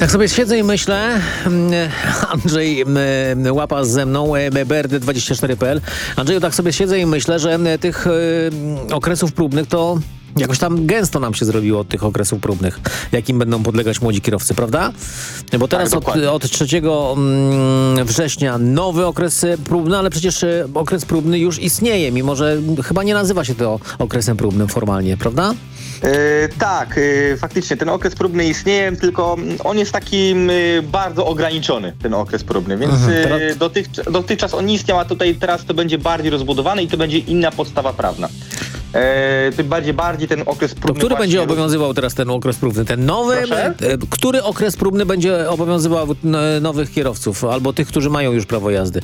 Tak sobie siedzę i myślę, Andrzej Łapa ze mną, BRD24.pl. Andrzeju, tak sobie siedzę i myślę, że tych okresów próbnych to jakoś tam gęsto nam się zrobiło od tych okresów próbnych, jakim będą podlegać młodzi kierowcy, prawda? Bo teraz Tak, od 3 września nowy okres próbny, ale przecież okres próbny już istnieje, mimo że chyba nie nazywa się to okresem próbnym formalnie, prawda? Tak, faktycznie ten okres próbny istnieje, tylko on jest taki bardzo ograniczony, ten okres próbny, więc dotychczas on nie istniał, a tutaj teraz to będzie bardziej rozbudowany i to będzie inna podstawa prawna. Tym bardziej ten okres próbny... To który będzie obowiązywał teraz ten okres próbny? Ten nowy? Proszę? Który okres próbny będzie obowiązywał nowych kierowców albo tych, którzy mają już prawo jazdy?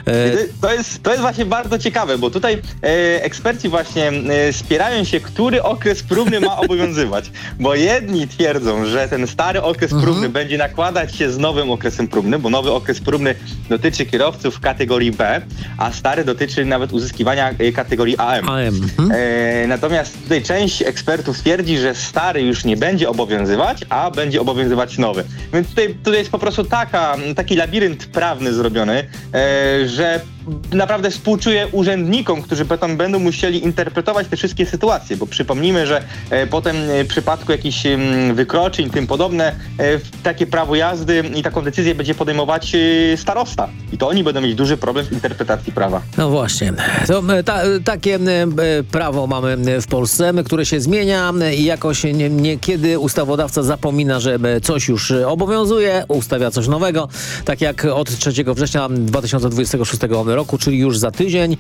To jest właśnie bardzo ciekawe, bo tutaj eksperci właśnie spierają się, który okres próbny ma obowiązywać. Bo jedni twierdzą, że ten stary okres próbny będzie nakładać się z nowym okresem próbnym, bo nowy okres próbny dotyczy kierowców kategorii B, a stary dotyczy nawet uzyskiwania kategorii AM. Natomiast tutaj część ekspertów twierdzi, że stary już nie będzie obowiązywać, a będzie obowiązywać nowy. Więc tutaj jest po prostu taki labirynt prawny zrobiony, że naprawdę współczuję urzędnikom, którzy potem będą musieli interpretować te wszystkie sytuacje, bo przypomnijmy, że potem w przypadku jakichś wykroczeń, tym podobne, takie prawo jazdy i taką decyzję będzie podejmować starosta. I to oni będą mieć duży problem w interpretacji prawa. No właśnie. To, takie prawo mamy w Polsce, które się zmienia i jakoś niekiedy ustawodawca zapomina, że coś już obowiązuje, ustawia coś nowego. Tak jak od 3 września 2026 roku, czyli już za tydzień,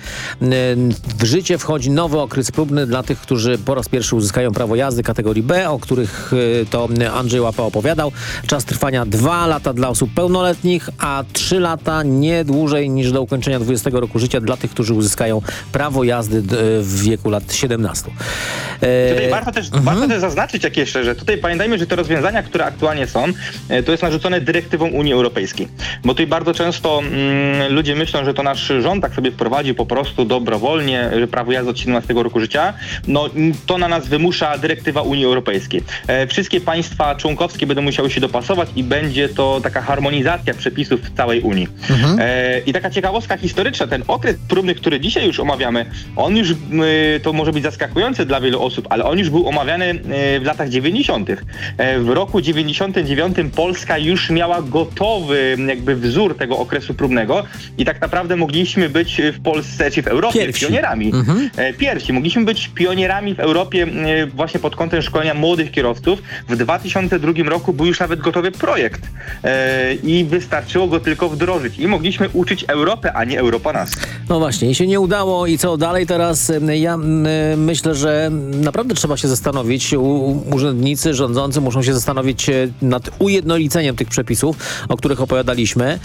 w życie wchodzi nowy okres próbny dla tych, którzy po raz pierwszy uzyskają prawo jazdy kategorii B, o których to Andrzej Łapa opowiadał. Czas trwania 2 lata dla osób pełnoletnich, a 3 lata nie dłużej niż do ukończenia 20 roku życia dla tych, którzy uzyskają prawo jazdy w wieku lat 17. Tutaj warto też zaznaczyć, jak jeszcze, że tutaj pamiętajmy, że te rozwiązania, które aktualnie są, to jest narzucone dyrektywą Unii Europejskiej. Bo tutaj bardzo często ludzie myślą, że to nasz rząd tak sobie wprowadził po prostu dobrowolnie, że prawo jazdy od 17 roku życia. No to na nas wymusza dyrektywa Unii Europejskiej. Wszystkie państwa członkowskie będą musiały się dopasować i będzie to taka harmonizacja przepisów w całej Unii. I taka ciekawostka historyczna, ten okres próbny, który dzisiaj już omawiamy, on już, to może być zaskakujące dla wielu osób, ale on już był omawiany w latach 90. W roku 99 Polska już miała gotowy jakby wzór tego okresu próbnego i tak naprawdę mogliśmy być w Polsce, czy w Europie pionierami. Pierwsi. Mogliśmy być pionierami w Europie właśnie pod kątem szkolenia młodych kierowców. W 2002 roku był już nawet gotowy projekt i wystarczyło go tylko wdrożyć. I mogliśmy uczyć Europę, a nie Europa nas. No właśnie, i się nie udało i co dalej teraz? Ja myślę, że naprawdę trzeba się zastanowić, urzędnicy rządzący muszą się zastanowić nad ujednoliceniem tych przepisów, o których opowiadaliśmy.